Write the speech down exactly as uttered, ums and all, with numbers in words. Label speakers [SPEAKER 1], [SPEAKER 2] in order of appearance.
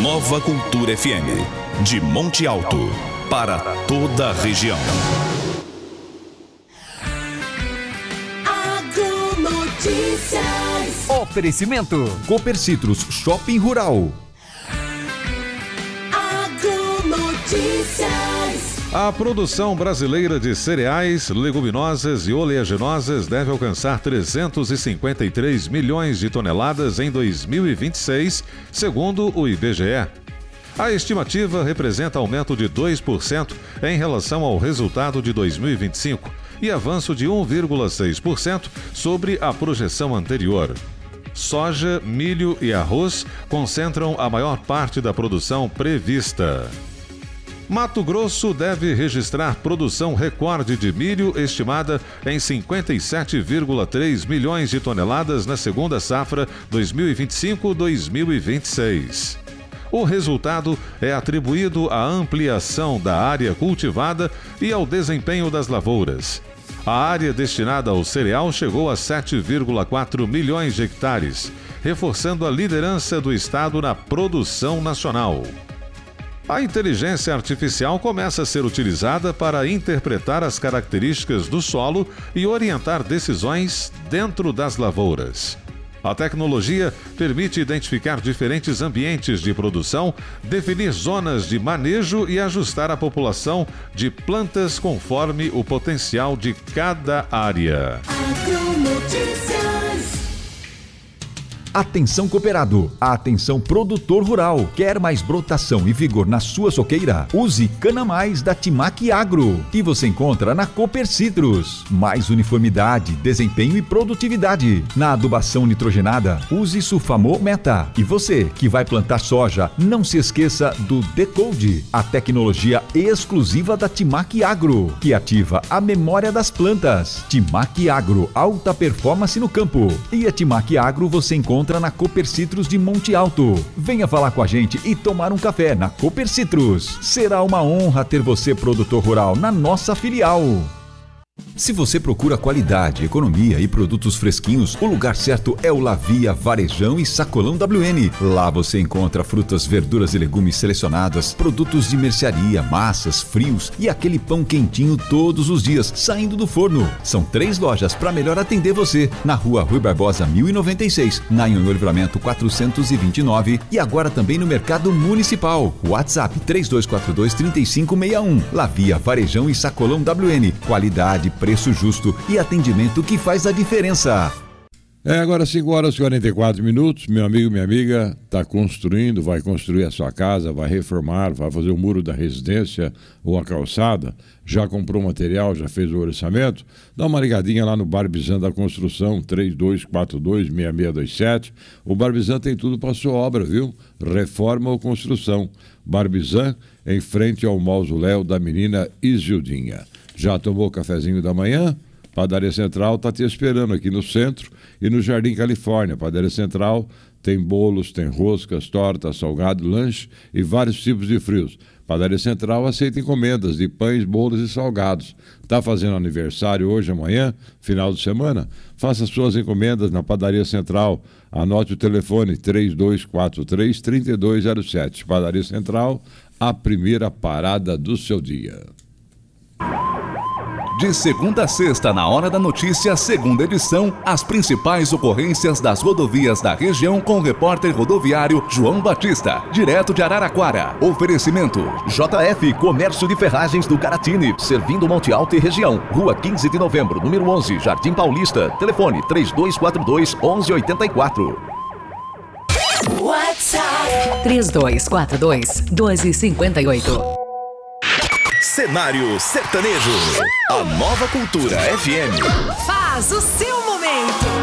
[SPEAKER 1] Nova Cultura F M, de Monte Alto, para toda a região.
[SPEAKER 2] Agronotícias.
[SPEAKER 3] Oferecimento Copercitros Shopping Rural.
[SPEAKER 2] Agronotícias.
[SPEAKER 4] A produção brasileira de cereais, leguminosas e oleaginosas deve alcançar trezentos e cinquenta e três milhões de toneladas em dois mil e vinte e seis, segundo o I B G E. A estimativa representa aumento de dois por cento em relação ao resultado de dois mil e vinte e cinco e avanço de um vírgula seis por cento sobre a projeção anterior. Soja, milho e arroz concentram a maior parte da produção prevista. Mato Grosso deve registrar produção recorde de milho estimada em cinquenta e sete vírgula três milhões de toneladas na segunda safra dois mil e vinte e cinco a dois mil e vinte e seis. O resultado é atribuído à ampliação da área cultivada e ao desempenho das lavouras. A área destinada ao cereal chegou a sete vírgula quatro milhões de hectares, reforçando a liderança do estado na produção nacional. A inteligência artificial começa a ser utilizada para interpretar as características do solo e orientar decisões dentro das lavouras. A tecnologia permite identificar diferentes ambientes de produção, definir zonas de manejo e ajustar a população de plantas conforme o potencial de cada área.
[SPEAKER 2] Agronotícias.
[SPEAKER 3] Atenção cooperado, atenção produtor rural. Quer mais brotação e vigor na sua soqueira? Use Cana Mais da Timac Agro, que você encontra na Copercitros. Mais uniformidade, desempenho e produtividade. Na adubação nitrogenada, use Sulfamo Meta. E você que vai plantar soja, não se esqueça do Decode, a tecnologia exclusiva da Timac Agro, que ativa a memória das plantas. Timac Agro, alta performance no campo. E a Timac Agro você encontra na Copercitros de Monte Alto. Venha falar com a gente e tomar um café na Copercitros. Será uma honra ter você, produtor rural, na nossa filial. Se você procura qualidade, economia e produtos fresquinhos, o lugar certo é o Lavia Varejão e Sacolão W N. Lá você encontra frutas, verduras e legumes selecionadas, produtos de mercearia, massas, frios e aquele pão quentinho todos os dias, saindo do forno. São três lojas para melhor atender você. Na rua Rui Barbosa mil e noventa e seis, na Anhonho Livramento quatrocentos e vinte e nove e agora também no Mercado Municipal. WhatsApp três dois quatro dois, três cinco seis um. Lavia Varejão e Sacolão W N. Qualidade, preço justo e atendimento que faz a diferença.
[SPEAKER 5] É, agora cinco horas e quarenta e quatro minutos, meu amigo, minha amiga, está construindo, vai construir a sua casa, vai reformar, vai fazer o muro da residência ou a calçada, já comprou material, já fez o orçamento, dá uma ligadinha lá no Barbizan da Construção, três dois quatro dois, seis seis dois sete. O Barbizan tem tudo para sua obra, viu? Reforma ou construção. Barbizan, em frente ao mausoléu da menina Isildinha. Já tomou o cafezinho da manhã? Padaria Central está te esperando aqui no centro e no Jardim Califórnia. Padaria Central tem bolos, tem roscas, tortas, salgado, lanche e vários tipos de frios. Padaria Central aceita encomendas de pães, bolos e salgados. Está fazendo aniversário hoje, amanhã, final de semana? Faça suas encomendas na Padaria Central. Anote o telefone três dois quatro três, três dois zero sete. Padaria Central, a primeira parada do seu dia.
[SPEAKER 1] De segunda a sexta, na Hora da Notícia, segunda edição, as principais ocorrências das rodovias da região com o repórter rodoviário João Batista, direto de Araraquara. Oferecimento J F Comércio de Ferragens do Caratini, servindo Monte Alto e região. Rua quinze de novembro, número onze, Jardim Paulista. Telefone três dois quatro dois, onze oitenta e quatro.
[SPEAKER 2] WhatsApp
[SPEAKER 6] três dois quatro dois, doze cinquenta e oito.
[SPEAKER 1] Cenário Sertanejo. A Nova Cultura F M.
[SPEAKER 6] Faz o seu momento.